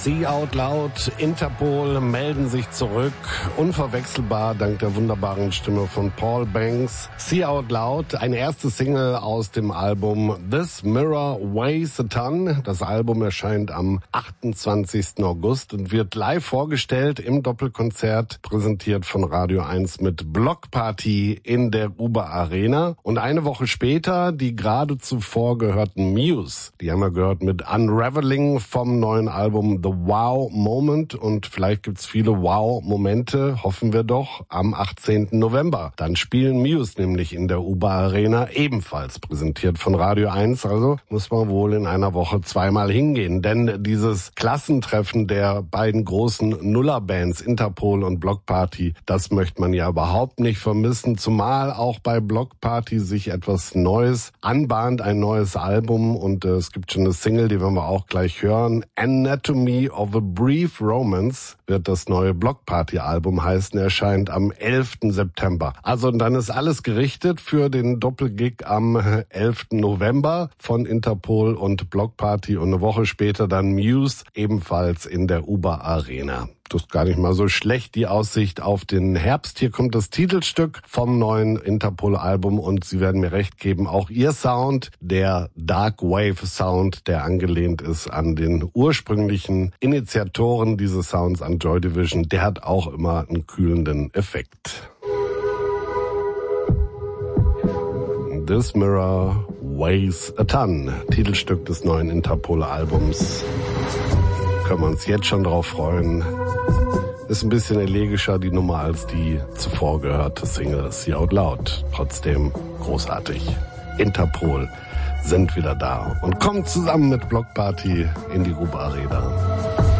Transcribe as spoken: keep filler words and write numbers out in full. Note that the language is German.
See Out Loud, Interpol melden sich zurück, unverwechselbar dank der wunderbaren Stimme von Paul Banks. See Out Loud, eine erste Single aus dem Album This Mirror Weighs a Ton. Das Album erscheint am achtundzwanzigsten August und wird live vorgestellt im Doppelkonzert, präsentiert von Radio eins mit Block Party in der Uber Arena. Und eine Woche später die gerade zuvor gehörten Muse. Die haben wir gehört mit Unraveling vom neuen Album The Wow Moment, und vielleicht gibt's viele Wow-Momente, hoffen wir doch, am achtzehnten November. Dann spielen Muse nämlich in der Uber Arena, ebenfalls präsentiert von Radio eins, also muss man wohl in einer Woche zweimal hingehen, denn dieses Klassentreffen der beiden großen Nullerbands Interpol und Block Party, das möchte man ja überhaupt nicht vermissen, zumal auch bei Block Party sich etwas Neues anbahnt, ein neues Album, und äh, es gibt schon eine Single, die werden wir auch gleich hören. Anatomy of a Brief Romance wird das neue Block Party Album heißen, erscheint am elften September. Also dann ist alles gerichtet für den Doppelgig am elften November von Interpol und Block Party, und eine Woche später dann Muse, ebenfalls in der Uber Arena. Das ist gar nicht mal so schlecht, die Aussicht auf den Herbst. Hier kommt das Titelstück vom neuen Interpol-Album, und Sie werden mir recht geben, auch Ihr Sound, der Dark Wave Sound, der angelehnt ist an den ursprünglichen Initiatoren dieses Sounds, an Joy Division, der hat auch immer einen kühlenden Effekt. This Mirror Weighs a Ton, Titelstück des neuen Interpol-Albums. Können wir uns jetzt schon drauf freuen. Ist ein bisschen elegischer, die Nummer, als die zuvor gehörte Single See Out Loud. Trotzdem großartig. Interpol sind wieder da und kommt zusammen mit Block Party in die Uber Arena.